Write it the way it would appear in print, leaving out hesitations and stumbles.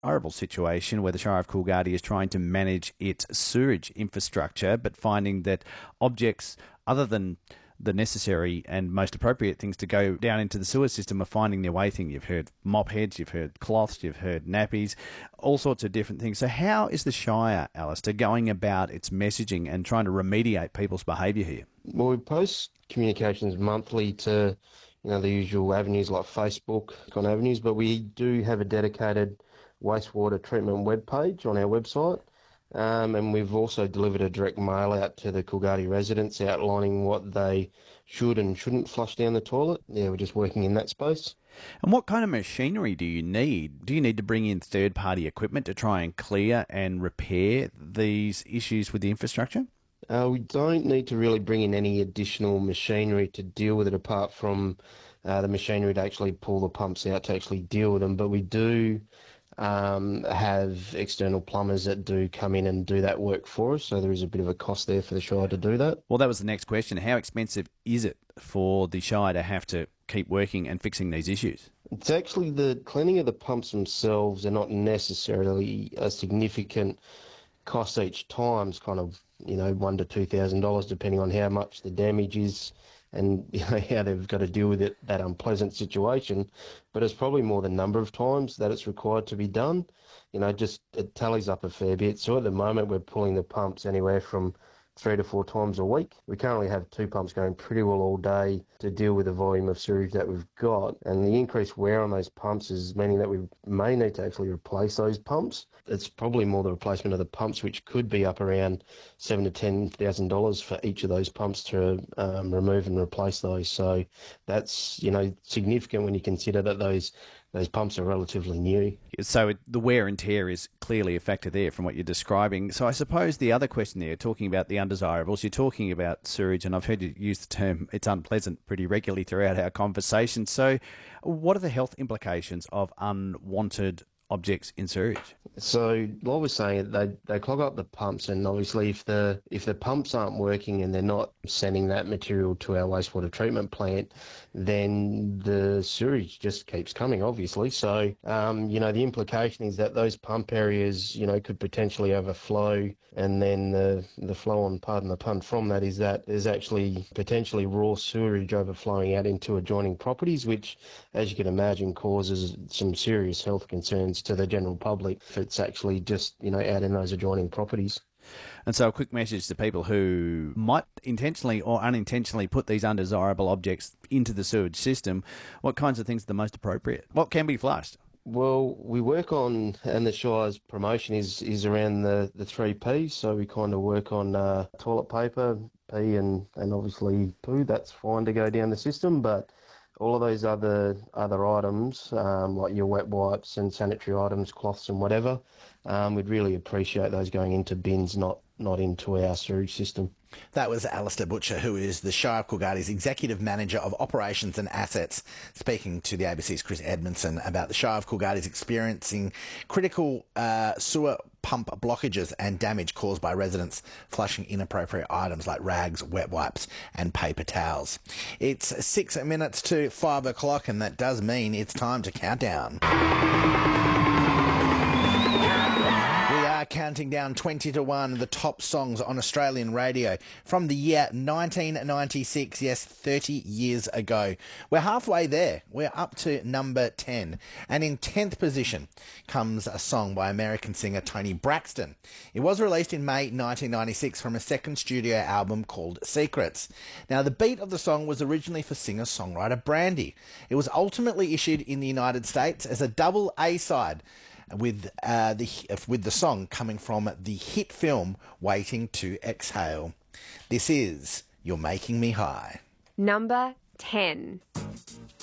undesirable situation where the Shire of Coolgardie is trying to manage its sewage infrastructure, but finding that objects other than the necessary and most appropriate things to go down into the sewer system are finding their way thing. You've heard mop heads, you've heard cloths, you've heard nappies, all sorts of different things. So how is the Shire, Alistair, going about its messaging and trying to remediate people's behaviour here? Well, we post communications monthly to, the usual avenues like Facebook on avenues, but we do have a dedicated wastewater treatment webpage on our website. And we've also delivered a direct mail out to the Coolgardie residents outlining what they should and shouldn't flush down the toilet. Yeah, we're just working in that space. And what kind of machinery do you need? Do you need to bring in third-party equipment to try and clear and repair these issues with the infrastructure? We don't need to really bring in any additional machinery to deal with it apart from the machinery to actually pull the pumps out to actually deal with them. But we do have external plumbers that do come in and do that work for us, so there is a bit of a cost there for the Shire to do that. Well, that was the next question. How expensive is it for the Shire to have to keep working and fixing these issues? It's actually the cleaning of the pumps themselves are not necessarily a significant cost each time. It's kind of, $1,000 to $2,000 depending on how much the damage is and how they've got to deal with it, that unpleasant situation. But it's probably more the number of times that it's required to be done. It tallies up a fair bit. So at the moment we're pulling the pumps anywhere from 3 to 4 times a week. We currently have 2 pumps going pretty well all day to deal with the volume of sewage that we've got. And the increased wear on those pumps is meaning that we may need to actually replace those pumps. It's probably more the replacement of the pumps, which could be up around $7,000 to $10,000 for each of those pumps to remove and replace those. So that's, significant when you consider that those pumps are relatively new. So the wear and tear is clearly a factor there from what you're describing. So I suppose the other question there, talking about the undesirables, you're talking about sewage, and I've heard you use the term it's unpleasant pretty regularly throughout our conversation. So what are the health implications of unwanted objects in sewage? So like I was saying, they clog up the pumps, and obviously if the pumps aren't working and they're not sending that material to our wastewater treatment plant, then the sewage just keeps coming, obviously. So, the implication is that those pump areas, could potentially overflow, and then the flow on, pardon the pun, from that is that there's actually potentially raw sewage overflowing out into adjoining properties, which, as you can imagine, causes some serious health concerns to the general public if it's actually just, out in those adjoining properties. And so a quick message to people who might intentionally or unintentionally put these undesirable objects into the sewage system. What kinds of things are the most appropriate? What can be flushed? Well, we work on, and the Shire's promotion is around the 3 Ps, so we kind of work on toilet paper, pee and obviously poo. That's fine to go down the system, but all of those other items, like your wet wipes and sanitary items, cloths and whatever, we'd really appreciate those going into bins, not into our sewage system. That was Alistair Butcher, who is the Shire of Coolgardie's Executive Manager of Operations and Assets, speaking to the ABC's Chris Edmondson about the Shire of Coolgardie's experiencing critical sewer pump blockages and damage caused by residents flushing inappropriate items like rags, wet wipes and paper towels. It's 6 minutes to 5 o'clock, and that does mean it's time to count down. We are counting down 20 to 1 the top songs on Australian radio from the year 1996, yes, 30 years ago. We're halfway there. We're up to number 10. And in 10th position comes a song by American singer Toni Braxton. It was released in May 1996 from a second studio album called Secrets. Now, the beat of the song was originally for singer-songwriter Brandy. It was ultimately issued in the United States as a double A-side, with the song coming from the hit film Waiting to Exhale. This is You're Making Me High. Number 10.